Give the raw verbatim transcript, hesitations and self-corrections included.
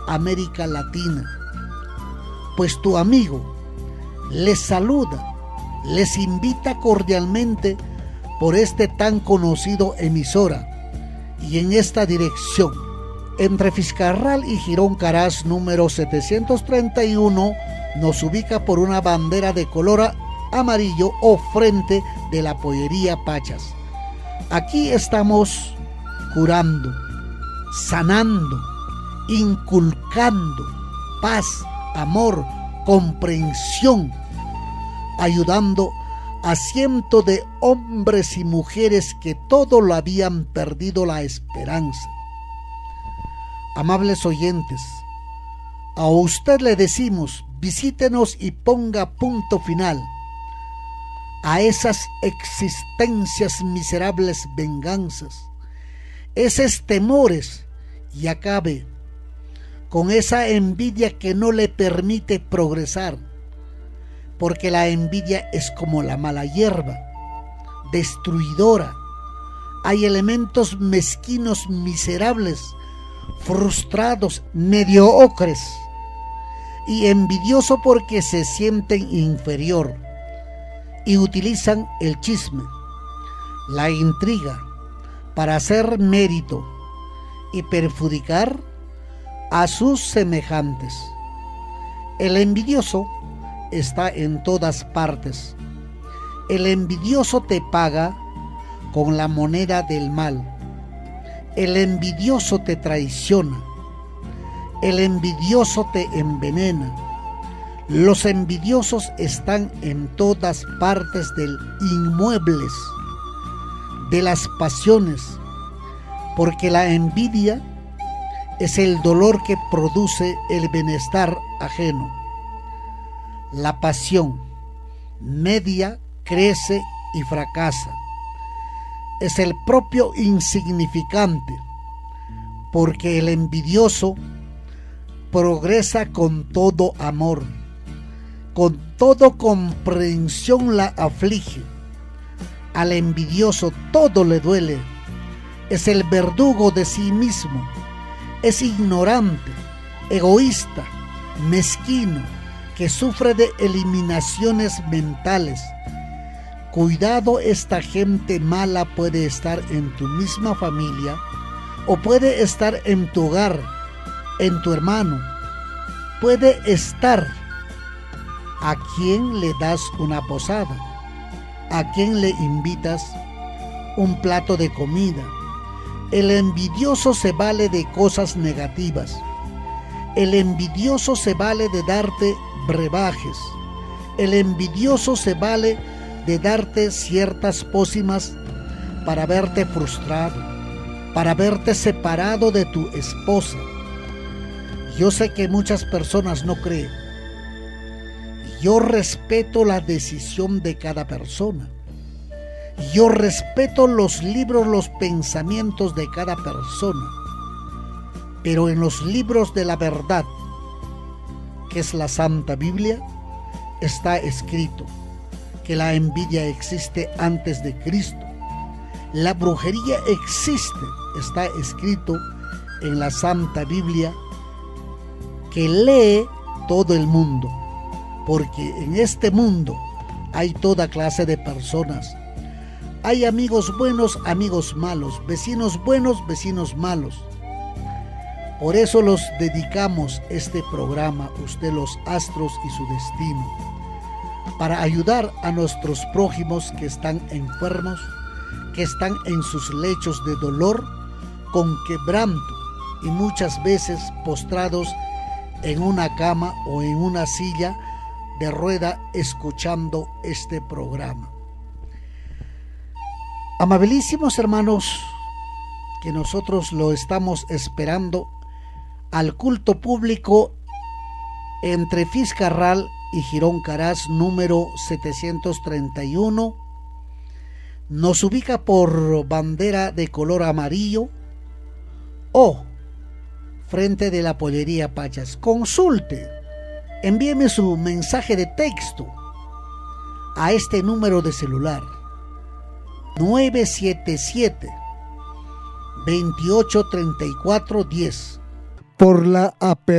América Latina. Pues tu amigo les saluda, les invita cordialmente por este tan conocido emisora y en esta dirección, entre Fiscarral y Girón Caraz número setecientos treinta y uno, nos ubica por una bandera de color amarillo o frente de la pollería Pachas. Aquí estamos curando, sanando, inculcando paz, amor, comprensión, ayudando a cientos de hombres y mujeres que todo lo habían perdido la esperanza. Amables oyentes, a usted le decimos, visítenos y ponga punto final a esas existencias miserables venganzas, esos temores, y acabe con esa envidia que no le permite progresar, porque la envidia es como la mala hierba, destruidora. Hay elementos mezquinos, miserables, frustrados, mediocres y envidioso porque se sienten inferior y utilizan el chisme, la intriga para hacer mérito y perjudicar a sus semejantes. El envidioso está en todas partes. El envidioso te paga con la moneda del mal. El envidioso te traiciona. El envidioso te envenena. Los envidiosos están en todas partes del inmuebles, de las pasiones, porque la envidia es el dolor que produce el bienestar ajeno. La pasión media crece y fracasa. Es el propio insignificante, porque el envidioso progresa con todo amor, con toda comprensión la aflige. Al envidioso todo le duele, es el verdugo de sí mismo, es ignorante, egoísta, mezquino, que sufre de eliminaciones mentales. Cuidado, esta gente mala puede estar en tu misma familia o puede estar en tu hogar, en tu hermano. Puede estar a quien le das una posada, a quien le invitas un plato de comida. El envidioso se vale de cosas negativas. El envidioso se vale de darte brebajes. El envidioso se vale de darte ciertas pócimas para verte frustrado, para verte separado de tu esposa. Yo sé que muchas personas no creen. Yo respeto la decisión de cada persona. Yo respeto los libros, los pensamientos de cada persona. Pero en los libros de la verdad, que es la Santa Biblia, está escrito que la envidia existe antes de Cristo. La brujería existe, está escrito en la Santa Biblia, que lee todo el mundo, porque en este mundo hay toda clase de personas. Hay amigos buenos, amigos malos, vecinos buenos, vecinos malos. Por eso los dedicamos este programa, Usted los Astros y su Destino, para ayudar a nuestros prójimos que están enfermos, que están en sus lechos de dolor, con quebranto y muchas veces postrados en una cama o en una silla de rueda escuchando este programa. Amabilísimos hermanos, que nosotros lo estamos esperando al culto público entre Fiscarral y Girón Caraz número setecientos treinta y uno. Nos ubica por bandera de color amarillo o frente de la pollería Pachas. Consulte, envíeme su mensaje de texto a este número de celular nueve siete siete, veintiocho treinta y cuatro diez. Por la